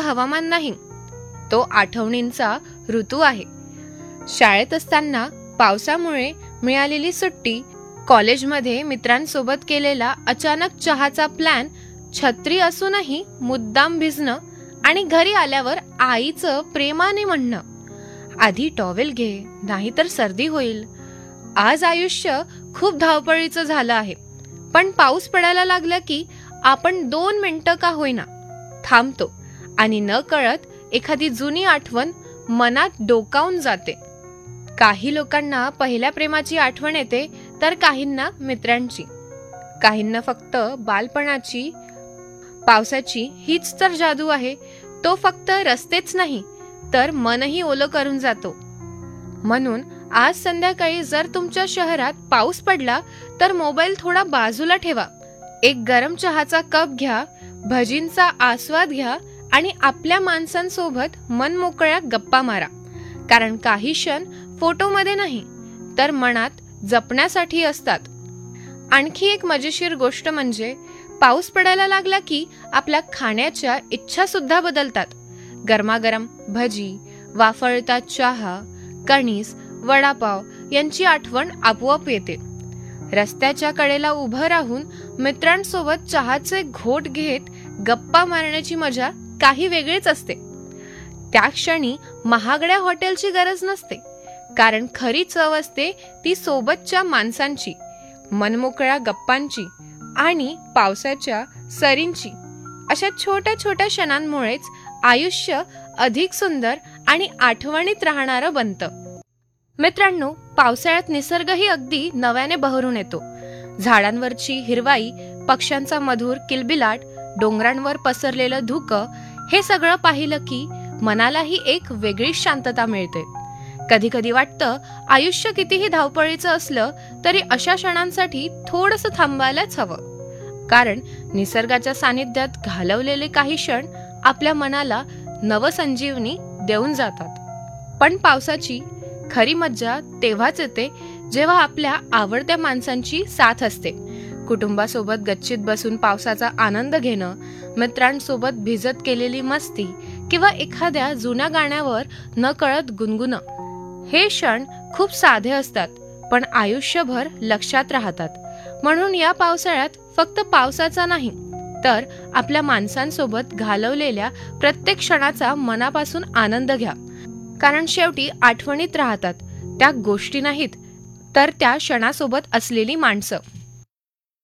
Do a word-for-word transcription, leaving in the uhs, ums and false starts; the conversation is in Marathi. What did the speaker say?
हवामान नाही, तो आठवणींचा ऋतू आहे. शाळेत असताना पावसामुळे मिळालेली सुट्टी, कॉलेजमध्ये मित्रांसोबत केलेला अचानक चहाचा प्लॅन, छत्री असूनही मुद्दाम भिजणं आणि घरी आल्यावर आईचं प्रेमाने म्हणणं, आधी टॉवेल घे नाहीतर सर्दी होईल. आज आयुष्य खूप धावपळीचं झालं आहे, पण पाऊस पडायला लागला की आपण दोन मिनिटं का होईना थांबतो आणि न कळत एखादी जुनी आठवण मनात डोकावून जाते. काही लोकांना पहिल्या प्रेमाची आठवण येते, तर काहींना मित्रांची, काहींना फक्त बालपणाची. पावसाची हीच तर जादू आहे. तो फक्त रस्तेच नाही तर मनही ओलं करून जातो. म्हणून आज संध्याकाळी जर तुमच्या शहरात पाऊस पडला तर मोबाईल थोडा बाजूला ठेवा, एक गरम चहाचा कप घ्या, भजींचा आस्वाद घ्या आणि आपल्या माणसांसोबत मनमोकळ्या गप्पा मारा. कारण काही क्षण फोटोमध्ये नाही तर मनात जपण्यासाठी असतात. आणखी एक मजेशीर गोष्ट म्हणजे पाऊस पडायला लागला की आपल्या खाण्याच्या इच्छा सुद्धा बदलतात. गरमागरम भजी, वाफळता चहा, कणीस, वडापाव यांची आठवण आपोआप येते. रस्त्याच्या कडेला उभं राहून मित्रांसोबत चहाचे घोट घेत गप्पा मारण्याची मजा काही वेगळीच असते. त्या क्षणी महागड्या हॉटेलची गरज नसते, कारण खरी चव असते ती सोबतच्या माणसांची, मनमोकळ्या गप्पांची आणि पावसाच्या सरींची. अशा छोट्या छोट्या क्षणांमुळेच आयुष्य अधिक सुंदर आणि आठवणीत राहणारं बनतं. मित्रांनो, पावसाळ्यात निसर्गही अगदी नव्याने बहरून येतो. झाडांवरची हिरवाई, पक्ष्यांचा मधुर किलबिलाट, डोंगरांवर पसरलेलं धुकं, हे सगळं पाहिलं की मनालाही एक वेगळीच शांतता मिळते. कधी कधी वाटतं आयुष्य कितीही धावपळीचं असलं तरी अशा क्षणांसाठी थोडंसं थांबायलाच हवं. कारण निसर्गाच्या सानिध्यात घालवलेले काही क्षण आपल्या मनाला नवसंजीवनी देऊन जातात. पण पावसाची खरी मज्जा तेव्हाच येते जेव्हा आपल्या आवडत्या माणसांची साथ असते. कुटुंबासोबत गच्चीत बसून पावसाचा आनंद घेणं, मित्रांसोबत भिजत केलेली मस्ती किंवा एखाद्या जुन्या गाण्यावर न कळत गुणगुणं, हे क्षण खूप साधे असतात पण आयुष्यभर लक्षात राहतात. म्हणून या पावसाळ्यात फक्त पावसाचा नाही तर आपल्या माणसांसोबत घालवलेल्या प्रत्येक क्षणाचा मनापासून आनंद घ्या. कारण शेवटी आठवणीत राहतात त्या गोष्टी नाहीत तर त्या क्षणासोबत असलेली माणसं.